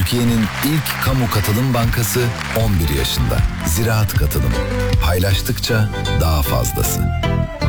Türkiye'nin ilk kamu katılım bankası 11 yaşında. Ziraat Katılım. Paylaştıkça daha fazlası.